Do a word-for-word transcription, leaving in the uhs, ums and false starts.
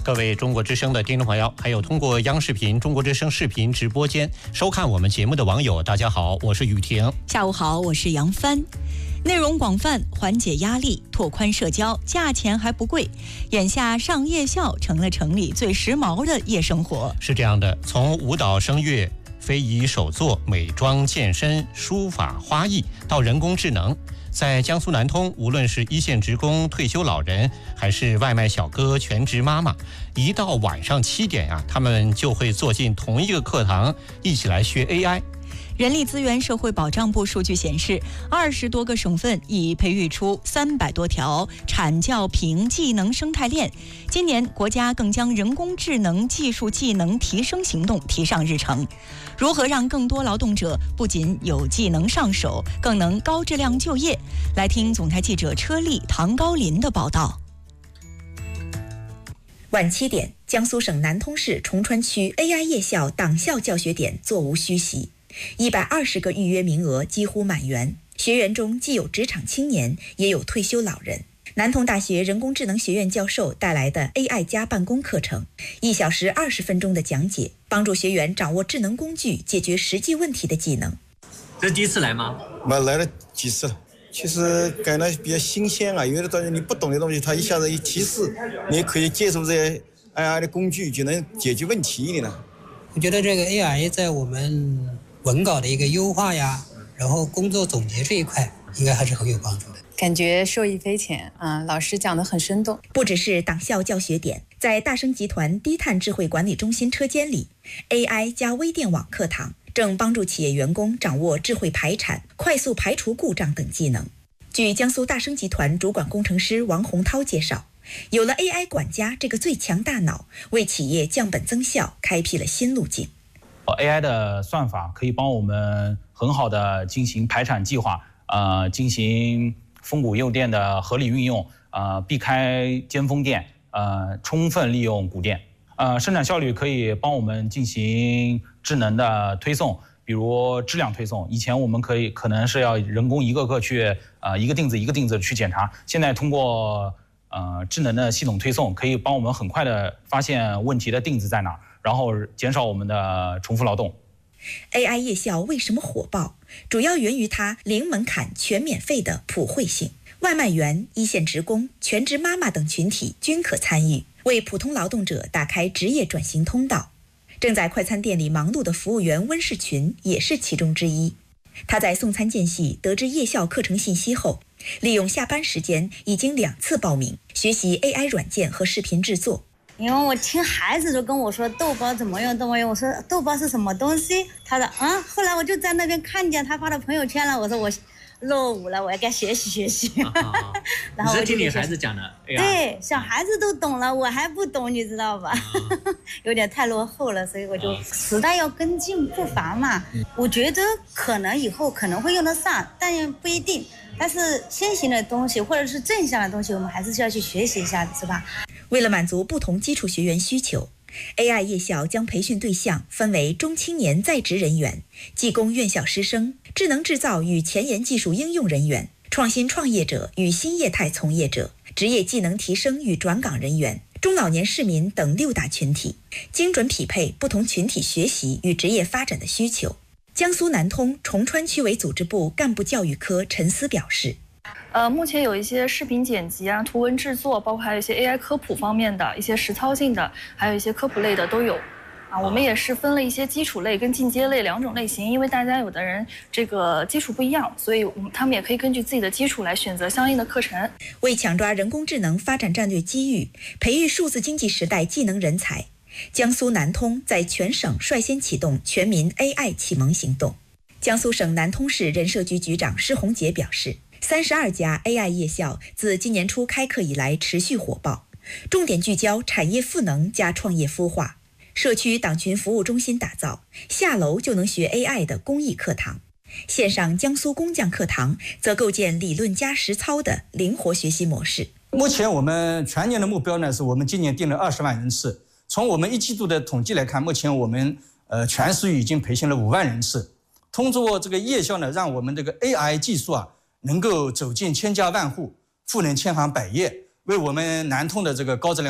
各位中国之声的听众朋友，还有通过央视频、中国之声视频直播间收看我们节目的网友，大家好，我是雨婷。 下午好，我是杨帆。内容广泛，缓解压力，拓宽社交，价钱还不贵。眼下上夜校成了城里最时髦的夜生活。 是这样的，从舞蹈声乐、非遗手作、美妆健身、书法花艺到人工智能，在江苏南通，无论是一线职工、退休老人，还是外卖小哥、全职妈妈，一到晚上七点啊，他们就会坐进同一个课堂，一起来学 A I。 人力资源社会保障部数据显示，二十多个省份已培育出三百多条产教评技能生态链。今年，国家更将人工智能技术技能提升行动提上日程。如何让更多劳动者不仅有技能上手，更能高质量就业？来听总台记者车丽、唐高林的报道。 晚七点，江苏省南通市崇川区 A I 夜校党校教学点座无虚席。一百二十个预约名额几乎满员，学员中既有职场青年，也有退休老人。南通大学人工智能学院教授带来的 A I 加办公课程，一小时二十分钟的讲解，帮助学员掌握智能工具解决实际问题的技能。 这是第一次来吗？ 我来了几次了，其实感到比较新鲜啊。有的东西你不懂的东西，它一下子一提示，你也可以借助这些 A I 的工具就能解决问题的呢。 我觉得这个 A I 在我们文稿的一个优化呀，然后工作总结这一块应该还是很有帮助的， 感觉受益匪浅啊！老师讲得很生动。 不只是党校教学点，在大生集团低碳智慧管理中心车间里， A I 加微电网课堂正帮助企业员工掌握智慧排产、快速排除故障等技能。据江苏大生集团主管工程师王洪涛介绍，有了 A I 管家这个最强大脑，为企业降本增效开辟了新路径。 A I 的算法可以帮我们很好的进行排产计划，呃，进行峰谷诱电的合理运用，呃，避开尖峰电，呃，充分利用谷电，呃，生产效率可以帮我们进行智能的推送，比如质量推送。以前我们可以可能是要人工一个个去，呃，一个钉子一个钉子去检查，现在通过呃智能的系统推送，可以帮我们很快的发现问题的钉子在哪儿。然后减少我们的重复劳动。 A I 夜校为什么火爆？主要源于它零门槛、全免费的普惠性。外卖员、一线职工、全职妈妈等群体均可参与，为普通劳动者打开职业转型通道。正在快餐店里忙碌的服务员温世群也是其中之一。他在送餐间隙得知夜校课程信息后，利用下班时间已经两次报名学习 A I 软件和视频制作。 因为我听孩子都跟我说豆包怎么用怎么用，我说豆包是什么东西，他说嗯，后来我就在那边看见他发的朋友圈了，我说我落伍了，我要该学习学习。 啊、然后我就听你孩子讲的，哎、 对，小孩子都懂了，我还不懂，你知道吧？啊、有点太落后了，所以我就、啊、时代要跟进步伐嘛、嗯。我觉得可能以后可能会用得上，但也不一定。但是先行的东西或者是正向的东西，我们还是需要去学习一下的，是吧？ 为了满足不同基础学员需求， A I 夜校将培训对象分为中青年在职人员、技工院校师生、智能制造与前沿技术应用人员、创新创业者与新业态从业者、职业技能提升与转岗人员、中老年市民等六大群体，精准匹配不同群体学习与职业发展的需求。江苏南通崇川区委组织部干部教育科陈思表示， 呃，目前有一些视频剪辑啊、图文制作，包括还有一些 A I 科普方面的一些实操性的，还有一些科普类的都有。啊，我们也是分了一些基础类跟进阶类两种类型，因为大家有的人这个基础不一样，所以我们他们也可以根据自己的基础来选择相应的课程。 为抢抓人工智能发展战略机遇，培育数字经济时代技能人才，江苏南通在全省率先启动全民 A I 启蒙行动。江苏省南通市人社局局长施洪杰表示，三十二家 A I 夜校自今年初开课以来持续火爆，重点聚焦产业赋能加创业孵化，社区党群服务中心打造，下楼就能学 A I 的公益课堂。线上江苏工匠课堂则构建理论加实操的灵活学习模式。 目前我们全年的目标呢，是我们今年定了二十万人次。从我们一季度的统计来看，目前我们呃全市已经培训了五万人次。通过这个夜校呢，让我们这个 A I 技术啊，能够走进千家万户，赋能千行百业，为我们南通的这个高质量